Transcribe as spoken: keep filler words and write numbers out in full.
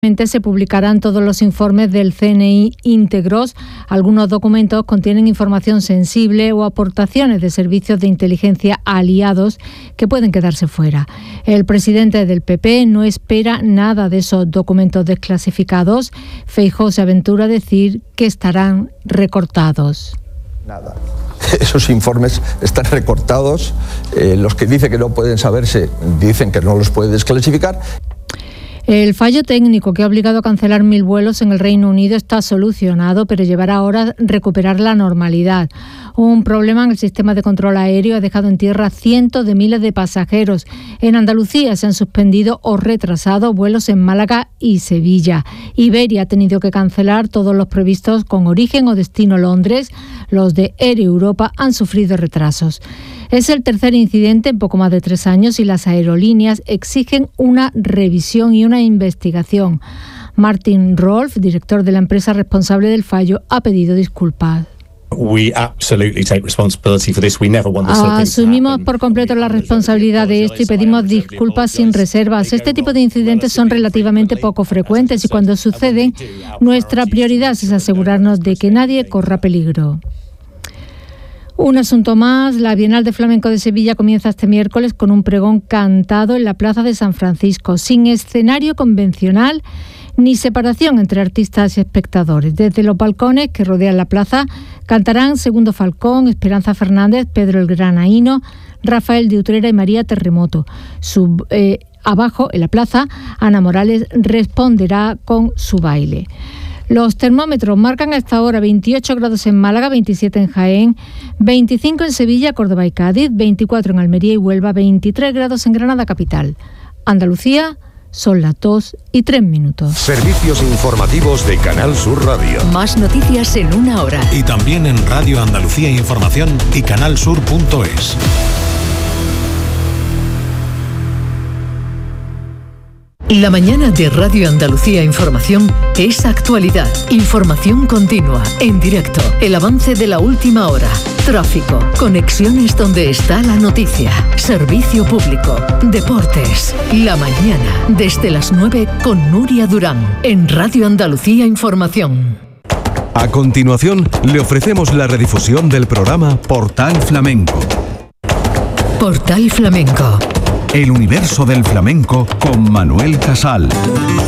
Se publicarán todos los informes del C N I íntegros. Algunos documentos contienen información sensible o aportaciones de servicios de inteligencia aliados que pueden quedarse fuera. El presidente del P P no espera nada de esos documentos desclasificados. Feijóo se aventura a decir que estarán recortados. Nada. Esos informes están recortados. Eh, los que dicen que no pueden saberse dicen que no los puede desclasificar. El fallo técnico que ha obligado a cancelar mil vuelos en el Reino Unido está solucionado, pero llevará horas recuperar la normalidad. Un problema en el sistema de control aéreo ha dejado en tierra cientos de miles de pasajeros. En Andalucía se han suspendido o retrasado vuelos en Málaga y Sevilla. Iberia ha tenido que cancelar todos los previstos con origen o destino Londres. Los de Air Europa han sufrido retrasos. Es el tercer incidente en poco más de tres años y las aerolíneas exigen una revisión y una investigación. Martin Rolf, director de la empresa responsable del fallo, ha pedido disculpas. Asumimos por completo la responsabilidad de esto y pedimos disculpas sin reservas. Este tipo de incidentes son relativamente poco frecuentes y cuando suceden, nuestra prioridad es asegurarnos de que nadie corra peligro. Un asunto más, la Bienal de Flamenco de Sevilla comienza este miércoles con un pregón cantado en la Plaza de San Francisco, sin escenario convencional ni separación entre artistas y espectadores. Desde los balcones que rodean la plaza cantarán Segundo Falcón, Esperanza Fernández, Pedro el Granaíno, Rafael de Utrera y María Terremoto. Sub, eh, abajo, en la plaza, Ana Morales responderá con su baile. Los termómetros marcan hasta ahora veintiocho grados en Málaga, veintisiete en Jaén, veinticinco en Sevilla, Córdoba y Cádiz, veinticuatro en Almería y Huelva, veintitrés grados en Granada capital. Andalucía, son las dos y tres minutos. Servicios informativos de Canal Sur Radio. Más noticias en una hora. Y también en Radio Andalucía Información y canalsur punto es. La mañana de Radio Andalucía Información es actualidad, información continua, en directo, el avance de la última hora, tráfico, conexiones donde está la noticia, servicio público, deportes. La mañana, desde las nueve con Nuria Durán, en Radio Andalucía Información. A continuación, le ofrecemos la redifusión del programa Portal Flamenco. Portal Flamenco. El universo del flamenco con Manuel Casal.